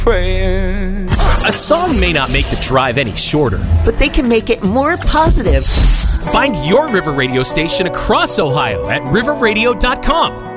praying. A song may not make the drive any shorter, but they can make it more positive. Find your River Radio station across Ohio at riverradio.com.